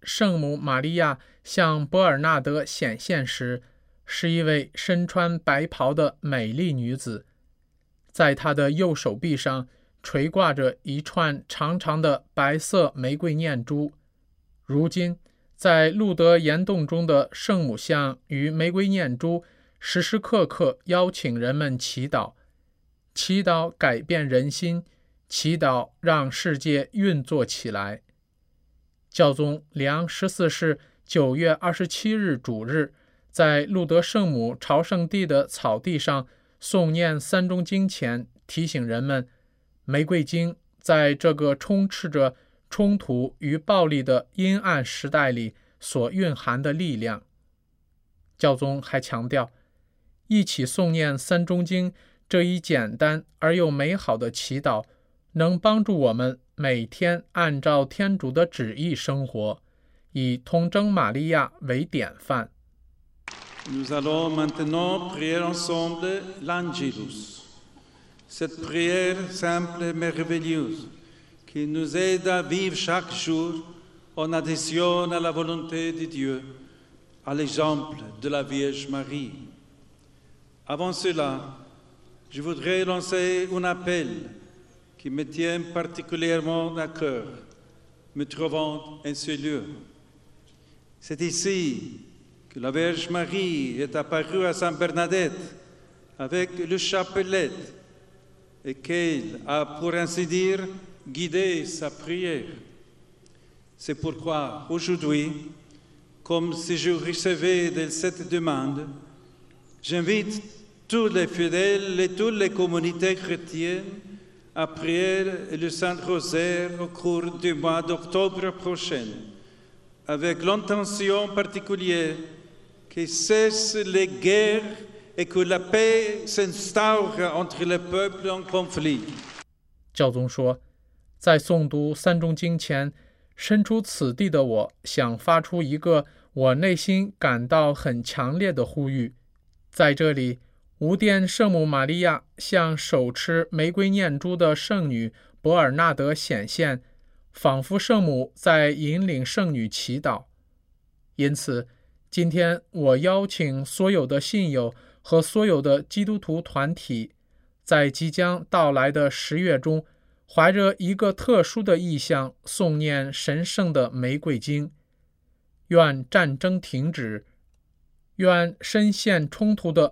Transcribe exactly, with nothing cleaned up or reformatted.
圣母玛利亚向伯尔纳德显现时，是一位身穿白袍的美丽女子，在她的右手臂上垂挂着一串长长的白色玫瑰念珠。如今，在路德岩洞中的圣母像与玫瑰念珠时时刻刻邀请人们祈祷，祈祷改变人心，祈祷让世界运作起来。教宗良十四世九月二十七日主日，在路德圣母朝圣地的草地上诵念三中经前，提醒人们，玫瑰经在这个充斥着冲突与暴力的阴暗时代里所蕴含的力量。教宗还强调，一起诵念三中经这一简单而又美好的祈祷，能帮助我们每天按照天主的旨意生活，以童贞玛利亚为典范。 Nous allons maintenant prier ensemble l'Angelus, cette prière simple et merveilleuse qui nous aide à vivre chaque jour en adhésion à la volonté de Dieu, à l'exemple de la Vierge Marie. Avant cela, je voudrais lancer un appel qui me tient particulièrement à cœur, me trouvant en ce lieu. C'est ici que la Vierge Marie est apparue à Sainte Bernadette avec le chapelet et qu'elle a, pour ainsi dire, guidé sa prière. C'est pourquoi aujourd'hui, comme si je recevais de cette demande, j'invite tous les fidèles et toutes les communautés chrétiennes à prier le Saint-Rosaire au cours du mois d'octobre prochain, avec l'intention particulière que cessent les guerres et que la paix s'instaure entre les peuples en conflit. 教宗说，在诵读三中经前，身处此地的我想发出一个我内心感到很强烈的呼吁。在这里，无玷圣母玛利亚向手持玫瑰念珠的圣女伯尔纳德显现，仿佛圣母在引领圣女祈祷。因此，今天我邀请所有的信友和所有的基督徒团体，在即将到来的十月中，怀着一个特殊的意向诵念神圣的玫瑰经。愿战争停止，愿深陷冲突的